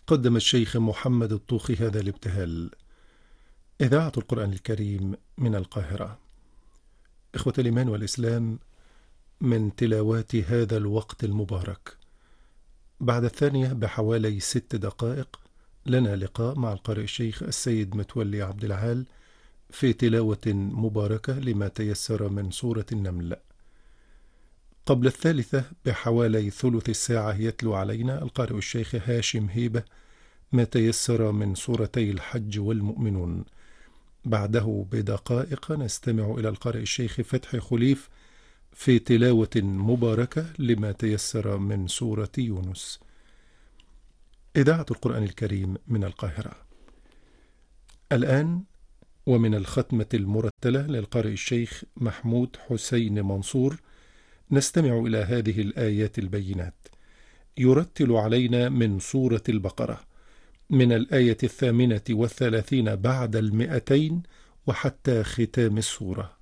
قدم الشيخ محمد الطوخي هذا الابتهال. إذاعة القرآن الكريم من القاهرة. إخوة الإيمان والإسلام، من تلاوات هذا الوقت المبارك بعد 2 بحوالي 6 دقائق لنا لقاء مع القارئ الشيخ السيد متولي عبد العال في تلاوة مباركة لما تيسر من سورة النمل. قبل 3 بحوالي ثلث الساعة يتلو علينا القارئ الشيخ هاشم هيبة ما تيسر من سورتي الحج والمؤمنون. بعده بدقائق نستمع إلى القارئ الشيخ فتحي خليف في تلاوة مباركة لما تيسر من سورة يونس. إذاعة القرآن الكريم من القاهرة. الآن ومن الختمة المرتلة للقارئ الشيخ محمود حسين منصور نستمع إلى هذه الآيات البينات. يرتل علينا من سورة البقرة من الآية 38 بعد 200 وحتى ختام السورة.